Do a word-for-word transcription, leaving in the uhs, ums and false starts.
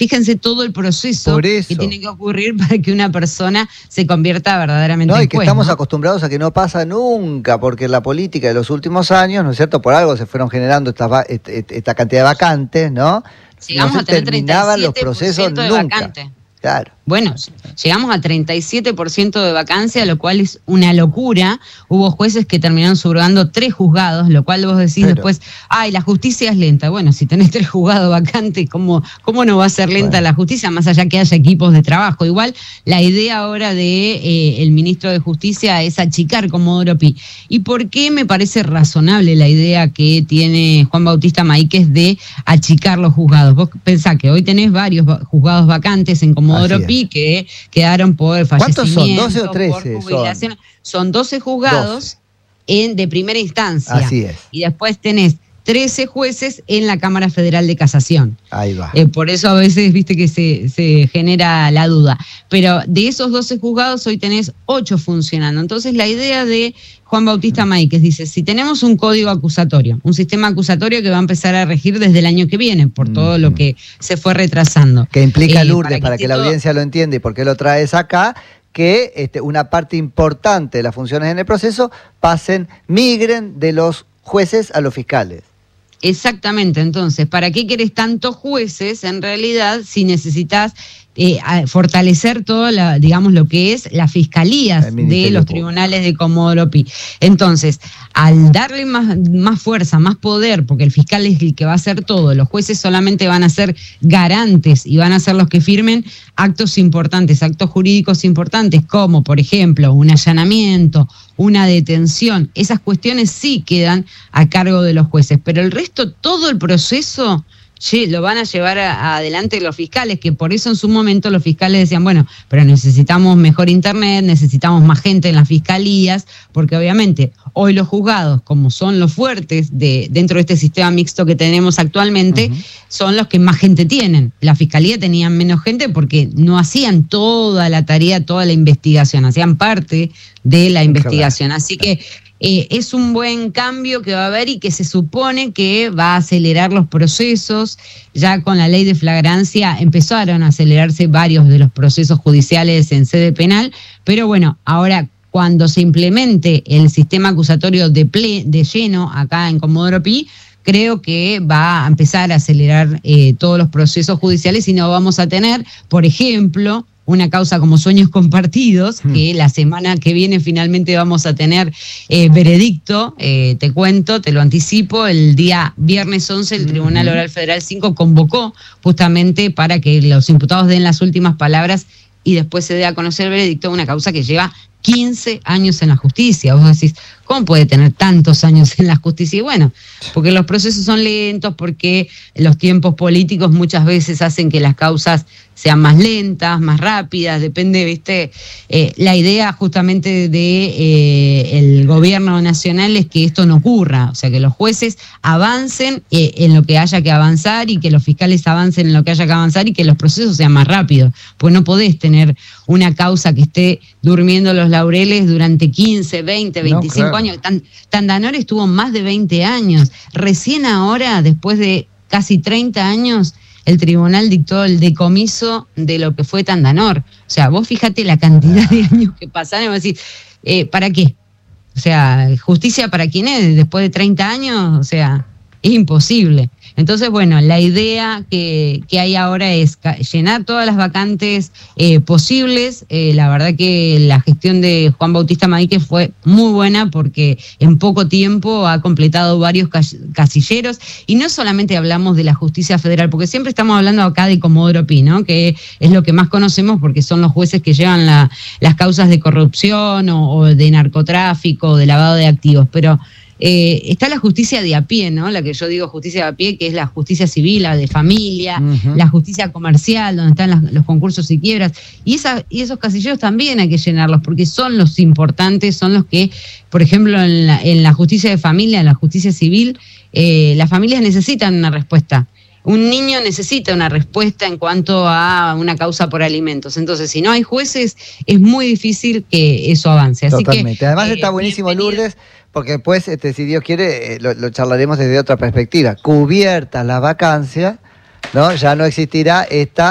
fíjense todo el proceso que tiene que ocurrir para que una persona se convierta verdaderamente no, en y que juez, estamos ¿no? acostumbrados a que no pasa nunca, porque la política de los últimos años, ¿no es cierto? Por algo se fueron generando esta, esta, esta cantidad de vacantes, ¿no? Llegamos no se a tener terminaban los treinta y siete por procesos ciento de nunca. vacante. Claro. Bueno, llegamos a treinta y siete por ciento de vacancia, lo cual es una locura. Hubo jueces que terminaron subrogando tres juzgados, lo cual vos decís Pero, después, ay, la justicia es lenta. Bueno, si tenés tres juzgados vacantes, ¿cómo, cómo no va a ser lenta bueno. la justicia? Más allá que haya equipos de trabajo. Igual, la idea ahora de eh, el ministro de Justicia es achicar Comodoro Pi. ¿Y por qué me parece razonable la idea que tiene Juan Bautista Maíquez de achicar los juzgados? Vos pensá que hoy tenés varios juzgados vacantes en Comodoro Pi que quedaron por fallecimiento. ¿Cuántos son? ¿doce o trece? Por jubilación. Son, son doce juzgados doce. En, de primera instancia. Así es. Y después tenés trece jueces en la Cámara Federal de Casación. Ahí va. Eh, por eso a veces, viste, que se, se genera la duda. Pero de esos doce juzgados, hoy tenés ocho funcionando. Entonces, la idea de Juan Bautista Maíquez dice, si tenemos un código acusatorio, un sistema acusatorio que va a empezar a regir desde el año que viene, por todo lo que se fue retrasando. Que implica, eh, Lourdes, para que, para que la todo... audiencia lo entienda y por qué lo traes acá, que este, una parte importante de las funciones en el proceso pasen, migren de los jueces a los fiscales. Exactamente, entonces, ¿para qué querés tantos jueces en realidad si necesitas eh, fortalecer todo, la, digamos, lo que es las fiscalías de los tribunales de Comodoro Pi? Entonces, al darle más, más fuerza, más poder, porque el fiscal es el que va a hacer todo, los jueces solamente van a ser garantes y van a ser los que firmen actos importantes, actos jurídicos importantes, como por ejemplo un allanamiento, una detención. Esas cuestiones sí quedan a cargo de los jueces, pero el resto, todo el proceso, che, lo van a llevar a, a adelante los fiscales, que por eso en su momento los fiscales decían, bueno, pero necesitamos mejor internet, necesitamos más gente en las fiscalías, porque obviamente hoy los juzgados, como son los fuertes de dentro de este sistema mixto que tenemos actualmente, uh-huh. son los que más gente tienen. La fiscalía tenían menos gente porque no hacían toda la tarea, toda la investigación, hacían parte de la investigación. Así que Eh, es un buen cambio que va a haber y que se supone que va a acelerar los procesos. Ya con la ley de flagrancia empezaron a acelerarse varios de los procesos judiciales en sede penal, pero bueno, ahora cuando se implemente el sistema acusatorio de, ple, de lleno acá en Comodoro Pi, creo que va a empezar a acelerar eh, todos los procesos judiciales y no vamos a tener, por ejemplo, una causa como Sueños Compartidos, que la semana que viene finalmente vamos a tener eh, veredicto, eh, te cuento, te lo anticipo, el día viernes once el Tribunal Oral Federal cinco convocó justamente para que los imputados den las últimas palabras y después se dé a conocer el veredicto de una causa que lleva quince años en la justicia. Vos decís, ¿cómo puede tener tantos años en la justicia? Y bueno, porque los procesos son lentos, porque los tiempos políticos muchas veces hacen que las causas sean más lentas, más rápidas, depende, viste, eh, la idea justamente de eh, el gobierno nacional es que esto no ocurra, o sea, que los jueces avancen eh, en lo que haya que avanzar y que los fiscales avancen en lo que haya que avanzar y que los procesos sean más rápidos, pues no podés tener una causa que esté durmiendo los laureles durante quince, veinte, veinticinco no, claro. años. Tan, Tandanor estuvo más de veinte años, recién ahora, después de casi treinta años, el tribunal dictó el decomiso de lo que fue Tandanor. O sea, vos fíjate la cantidad de años que pasaron y vos decís, eh, ¿para qué? O sea, ¿justicia para quién es? Después de treinta años, o sea, es imposible. Entonces, bueno, la idea que, que hay ahora es llenar todas las vacantes eh, posibles. Eh, la verdad que la gestión de Juan Bautista Maíquez fue muy buena porque en poco tiempo ha completado varios casilleros. Y no solamente hablamos de la justicia federal, porque siempre estamos hablando acá de Comodoro Pi, ¿no? Que es lo que más conocemos porque son los jueces que llevan la, las causas de corrupción o, o de narcotráfico o de lavado de activos. Pero Eh, está la justicia de a pie, ¿no? La que yo digo justicia de a pie, que es la justicia civil, la de familia, uh-huh. la justicia comercial, donde están las, los concursos y quiebras. Y, esa, y esos casilleros también hay que llenarlos, porque son los importantes, son los que, por ejemplo, en la, en la justicia de familia, en la justicia civil, eh, las familias necesitan una respuesta. Un niño necesita una respuesta en cuanto a una causa por alimentos. Entonces, si no hay jueces, es muy difícil que eso avance. Así Totalmente. Que, Además eh, está buenísimo, bienvenido. Lourdes, porque después, este, si Dios quiere, eh, lo, lo charlaremos desde otra perspectiva. Cubiertas las vacancias, ¿no? Ya no existirá esta